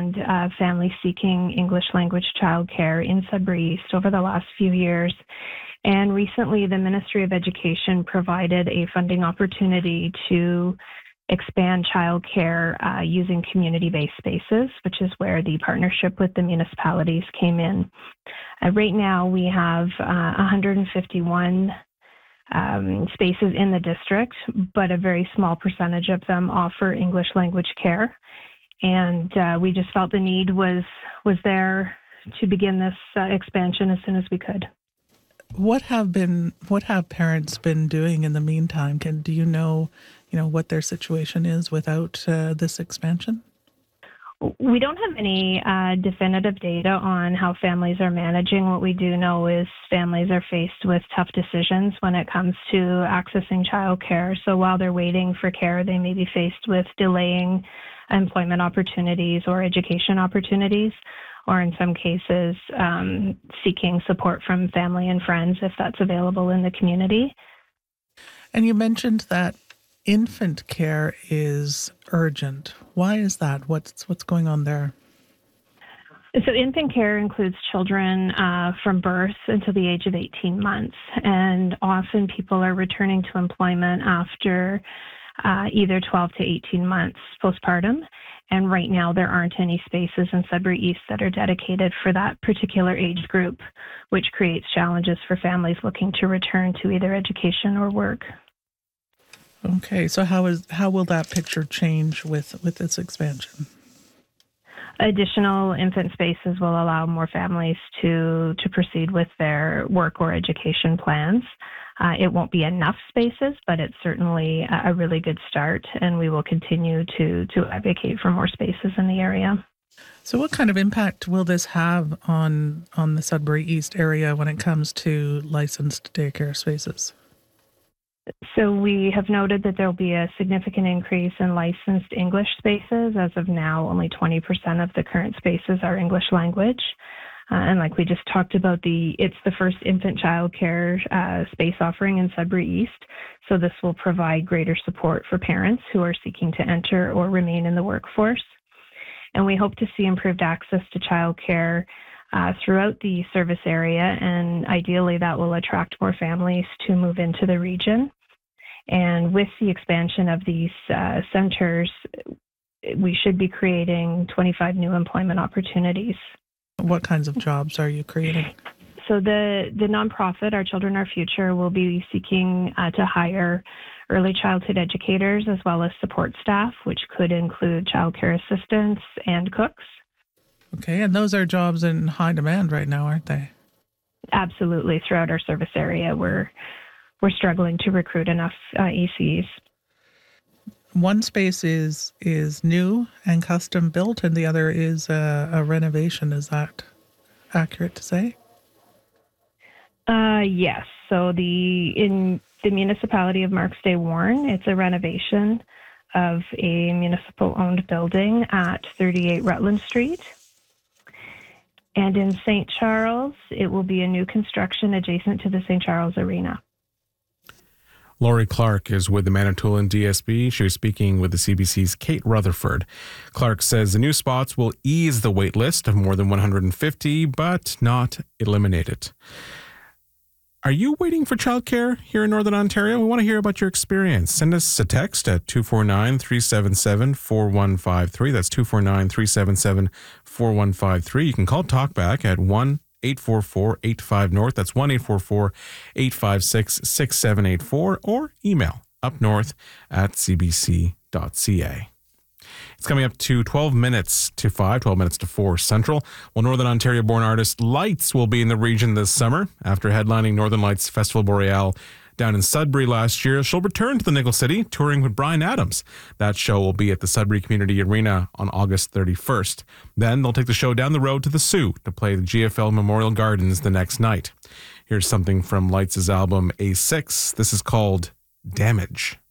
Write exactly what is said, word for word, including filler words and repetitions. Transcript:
and uh, families seeking English language childcare in Sudbury East over the last few years. And recently, the Ministry of Education provided a funding opportunity to expand childcare uh, using community-based spaces, which is where the partnership with the municipalities came in. Uh, right now, we have uh, one hundred fifty-one um, spaces in the district, but a very small percentage of them offer English language care. And uh, we just felt the need was was there to begin this uh, expansion as soon as we could. What have been what have parents been doing in the meantime? Can do you know, you know, what their situation is without uh, this expansion? We don't have any uh, definitive data on how families are managing. What we do know is families are faced with tough decisions when it comes to accessing childcare. So while they're waiting for care, they may be faced with delaying employment opportunities or education opportunities, or in some cases, um, seeking support from family and friends if that's available in the community. And you mentioned that infant care is urgent. Why is that? What's what's going on there? So infant care includes children uh, from birth until the age of eighteen months. And often people are returning to employment after uh, either twelve to eighteen months postpartum. And right now, there aren't any spaces in Sudbury East that are dedicated for that particular age group, which creates challenges for families looking to return to either education or work. Okay, so how is how will that picture change with, with this expansion? Additional infant spaces will allow more families to, to proceed with their work or education plans. Uh, it won't be enough spaces, but it's certainly a really good start, and we will continue to, to advocate for more spaces in the area. So what kind of impact will this have on, on the Sudbury East area when it comes to licensed daycare spaces? So we have noted that there will be a significant increase in licensed English spaces. As of now, only twenty percent of the current spaces are English language. Uh, and like we just talked about, the it's the first infant childcare uh, space offering in Sudbury East. So this will provide greater support for parents who are seeking to enter or remain in the workforce. And we hope to see improved access to childcare uh, throughout the service area. And ideally, that will attract more families to move into the region. And with the expansion of these uh, centers, we should be creating twenty-five new employment opportunities. What kinds of jobs are you creating? So the, the nonprofit, Our Children, Our Future, will be seeking uh, to hire early childhood educators as well as support staff, which could include childcare assistants and cooks. Okay, and those are jobs in high demand right now, aren't they? Absolutely. Throughout our service area, we're, we're struggling to recruit enough uh, E Cs. One space is is new and custom built, and the other is a, a renovation. Is that accurate to say? Uh, yes. So the in the municipality of Marks-Day Warren, it's a renovation of a municipal-owned building at thirty-eight Rutland Street. And in Saint Charles, it will be a new construction adjacent to the Saint Charles Arena. Lori Clark is with the Manitoulin D S B. She was speaking with the C B C's Kate Rutherford. Clark says the new spots will ease the wait list of more than one hundred fifty, but not eliminate it. Are you waiting for childcare here in Northern Ontario? We want to hear about your experience. Send us a text at two four nine, three seven seven, four one five three. That's two four nine, three seven seven, four one five three. You can call Talkback at one eight four four, eight five North. That's one eight four four, eight five six, six seven eight four, or email upnorth at c b c dot c a. It's coming up to twelve minutes to five, twelve minutes to four Central. Well, Northern Ontario-born artist Lights will be in the region this summer. After headlining Northern Lights Festival Boreal down in Sudbury last year, she'll return to the Nickel City, touring with Bryan Adams. That show will be at the Sudbury Community Arena on August thirty-first. Then they'll take the show down the road to the Sioux to play the G F L Memorial Gardens the next night. Here's something from Lights' album A six. This is called Damage.